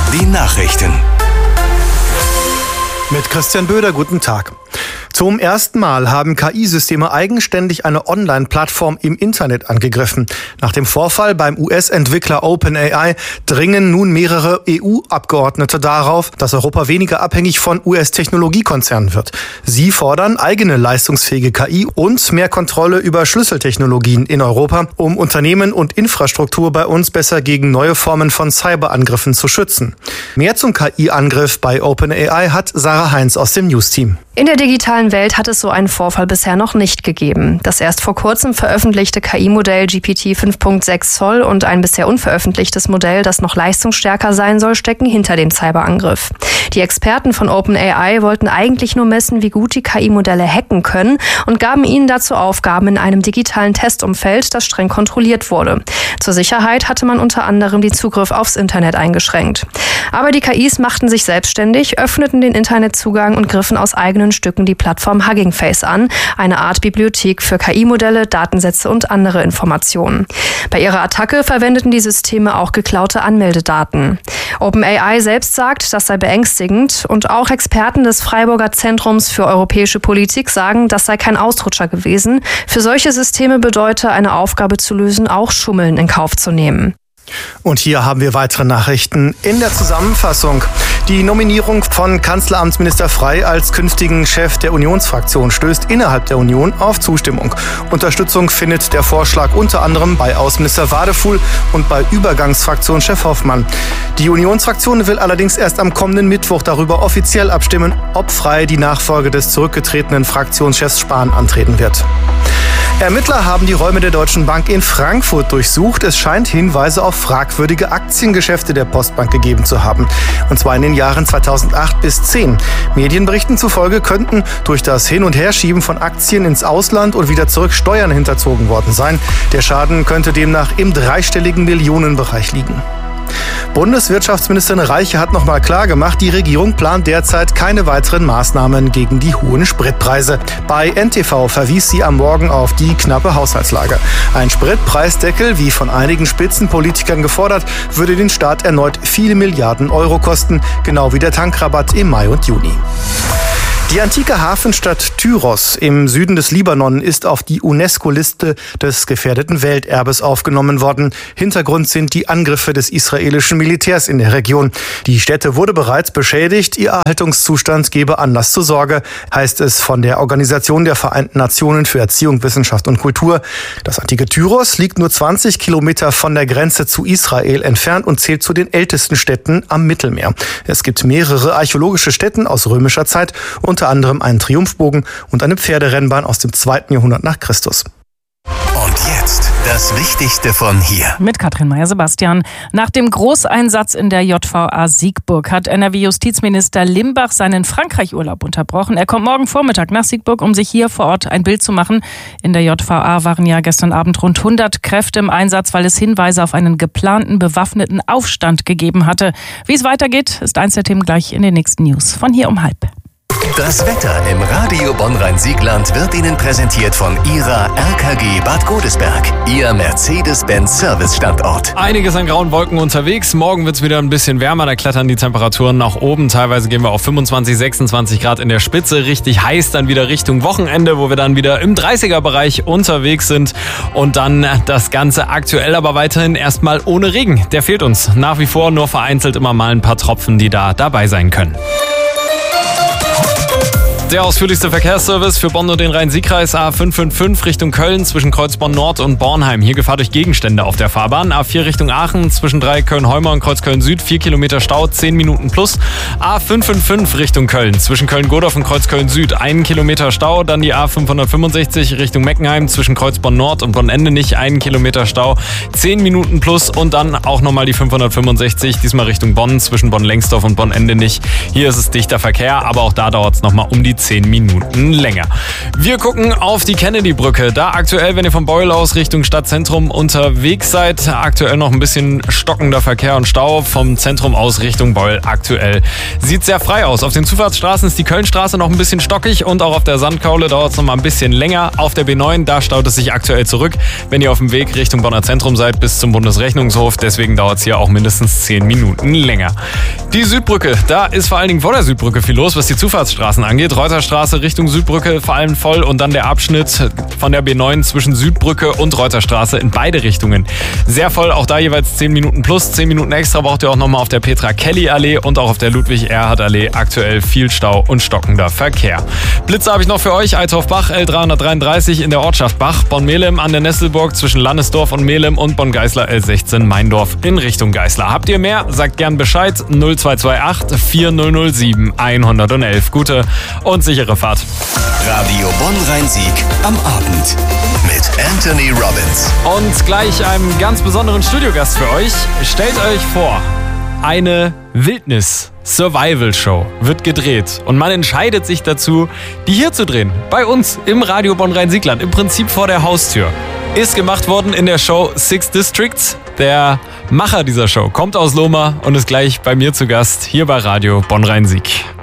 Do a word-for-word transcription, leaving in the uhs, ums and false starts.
Die Nachrichten. Mit Christian Böder, guten Tag. Zum ersten Mal haben K I-Systeme eigenständig eine Online-Plattform im Internet angegriffen. Nach dem Vorfall beim U S-Entwickler OpenAI dringen nun mehrere E U-Abgeordnete darauf, dass Europa weniger abhängig von U S-Technologiekonzernen wird. Sie fordern eigene leistungsfähige K I und mehr Kontrolle über Schlüsseltechnologien in Europa, um Unternehmen und Infrastruktur bei uns besser gegen neue Formen von Cyberangriffen zu schützen. Mehr zum K I-Angriff bei OpenAI hat Sarah Heinz aus dem News-Team. In der digitalen Welt hat es so einen Vorfall bisher noch nicht gegeben. Das erst vor kurzem veröffentlichte K I-Modell G P T fünf Komma sechs Zoll und ein bisher unveröffentlichtes Modell, das noch leistungsstärker sein soll, stecken hinter dem Cyberangriff. Die Experten von OpenAI wollten eigentlich nur messen, wie gut die K I-Modelle hacken können und gaben ihnen dazu Aufgaben in einem digitalen Testumfeld, das streng kontrolliert wurde. Zur Sicherheit hatte man unter anderem den Zugriff aufs Internet eingeschränkt. Aber die K Is machten sich selbstständig, öffneten den Internetzugang und griffen aus eigenen Stücken die Plattform Hugging Face an, eine Art Bibliothek für K I-Modelle, Datensätze und andere Informationen. Bei ihrer Attacke verwendeten die Systeme auch geklaute Anmeldedaten. OpenAI selbst sagt, das sei beängstigend, und auch Experten des Freiburger Zentrums für europäische Politik sagen, das sei kein Ausrutscher gewesen. Für solche Systeme bedeute eine Aufgabe zu lösen, auch Schummeln in Kauf zu nehmen. Und hier haben wir weitere Nachrichten in der Zusammenfassung. Die Nominierung von Kanzleramtsminister Frey als künftigen Chef der Unionsfraktion stößt innerhalb der Union auf Zustimmung. Unterstützung findet der Vorschlag unter anderem bei Außenminister Wadefuhl und bei Übergangsfraktionschef Hoffmann. Die Unionsfraktion will allerdings erst am kommenden Mittwoch darüber offiziell abstimmen, ob Frey die Nachfolge des zurückgetretenen Fraktionschefs Spahn antreten wird. Ermittler haben die Räume der Deutschen Bank in Frankfurt durchsucht. Es scheint Hinweise auf fragwürdige Aktiengeschäfte der Postbank gegeben zu haben. Und zwar in den Jahren zweitausendacht bis zehn. Medienberichten zufolge könnten durch das Hin- und Herschieben von Aktien ins Ausland und wieder zurück Steuern hinterzogen worden sein. Der Schaden könnte demnach im dreistelligen Millionenbereich liegen. Bundeswirtschaftsministerin Reiche hat nochmal klargemacht, die Regierung plant derzeit keine weiteren Maßnahmen gegen die hohen Spritpreise. Bei N T V verwies sie am Morgen auf die knappe Haushaltslage. Ein Spritpreisdeckel, wie von einigen Spitzenpolitikern gefordert, würde den Staat erneut viele Milliarden Euro kosten, genau wie der Tankrabatt im Mai und Juni. Die antike Hafenstadt Tyros im Süden des Libanon ist auf die UNESCO-Liste des gefährdeten Welterbes aufgenommen worden. Hintergrund sind die Angriffe des israelischen Militärs in der Region. Die Stätte wurde bereits beschädigt. Ihr Erhaltungszustand gebe Anlass zur Sorge, heißt es von der Organisation der Vereinten Nationen für Erziehung, Wissenschaft und Kultur. Das antike Tyros liegt nur zwanzig Kilometer von der Grenze zu Israel entfernt und zählt zu den ältesten Städten am Mittelmeer. Es gibt mehrere archäologische Stätten aus römischer Zeit und unter anderem einen Triumphbogen und eine Pferderennbahn aus dem zweiten Jahrhundert nach Christus. Und jetzt das Wichtigste von hier. Mit Katrin Meyer-Sebastian. Nach dem Großeinsatz in der J V A Siegburg hat N R W-Justizminister Limbach seinen Frankreich-Urlaub unterbrochen. Er kommt morgen Vormittag nach Siegburg, um sich hier vor Ort ein Bild zu machen. In der J V A waren ja gestern Abend rund hundert Kräfte im Einsatz, weil es Hinweise auf einen geplanten bewaffneten Aufstand gegeben hatte. Wie es weitergeht, ist eins der Themen gleich in den nächsten News. Von hier um halb. Das Wetter im Radio Bonn-Rhein-Siegland wird Ihnen präsentiert von Ihrer R K G Bad Godesberg, Ihr Mercedes-Benz-Service-Standort. Einiges an grauen Wolken unterwegs. Morgen wird es wieder ein bisschen wärmer, da klettern die Temperaturen nach oben. Teilweise gehen wir auf fünfundzwanzig, sechsundzwanzig Grad in der Spitze. Richtig heiß dann wieder Richtung Wochenende, wo wir dann wieder im dreißiger-Bereich unterwegs sind. Und dann das Ganze aktuell aber weiterhin erstmal ohne Regen. Der fehlt uns nach wie vor, nur vereinzelt immer mal ein paar Tropfen, die da dabei sein können. Der ausführlichste Verkehrsservice für Bonn und den Rhein-Sieg-Kreis: A fünf fünf fünf Richtung Köln zwischen Kreuzborn Nord und Bornheim. Hier Gefahr durch Gegenstände auf der Fahrbahn. A vier Richtung Aachen zwischen Dreiecköln-Heumer und Kreuzköln Süd. vier Kilometer Stau, zehn Minuten plus. A fünf fünf fünf Richtung Köln zwischen Köln-Godorf und Kreuzköln Süd. einen Kilometer Stau. Dann die A fünfhundertfünfundsechzig Richtung Meckenheim zwischen Kreuzborn Nord und Bonn-Endenich. einen Kilometer Stau, zehn Minuten plus. Und dann auch nochmal die fünfhundertfünfundsechzig, diesmal Richtung Bonn zwischen Bonn-Lengsdorf und Bonn-Endenich. Hier ist es dichter Verkehr, aber auch da dauert es nochmal um die zehn Minuten länger. Wir gucken auf die Kennedy-Brücke. Da aktuell, wenn ihr von Beul aus Richtung Stadtzentrum unterwegs seid, aktuell noch ein bisschen stockender Verkehr und Stau. Vom Zentrum aus Richtung Beul aktuell sieht sehr frei aus. Auf den Zufahrtsstraßen ist die Kölnstraße noch ein bisschen stockig und auch auf der Sandkaule dauert es noch mal ein bisschen länger. Auf der B neun, da staut es sich aktuell zurück, wenn ihr auf dem Weg Richtung Bonner Zentrum seid bis zum Bundesrechnungshof. Deswegen dauert es hier auch mindestens zehn Minuten länger. Die Südbrücke, da ist vor allen Dingen vor der Südbrücke viel los, was die Zufahrtsstraßen angeht. Reuterstraße Richtung Südbrücke vor allem voll und dann der Abschnitt von der B neun zwischen Südbrücke und Reuterstraße in beide Richtungen. Sehr voll, auch da jeweils zehn Minuten plus, zehn Minuten extra braucht ihr auch nochmal auf der Petra-Kelly-Allee und auch auf der Ludwig-Erhard-Allee aktuell viel Stau und stockender Verkehr. Blitze habe ich noch für euch, Eitorf-Bach, L dreihundertdreiunddreißig in der Ortschaft Bach, Bonn-Melem an der Nesselburg zwischen Landesdorf und Melem und Bonn-Geißler L sechzehn Meindorf in Richtung Geißler. Habt ihr mehr? Sagt gern Bescheid. null zwei zwei acht vier null null sieben eins eins eins. Gute und sichere Fahrt. Radio Bonn-Rhein-Sieg am Abend mit Anthony Robbins. Und gleich einem ganz besonderen Studiogast für euch. Stellt euch vor, eine Wildnis-Survival-Show wird gedreht und man entscheidet sich dazu, die hier zu drehen. Bei uns im Radio Bonn-Rhein-Siegland, im Prinzip vor der Haustür. Ist gemacht worden in der Show Six Districts. Der Macher dieser Show kommt aus Lohmar und ist gleich bei mir zu Gast hier bei Radio Bonn-Rhein-Sieg.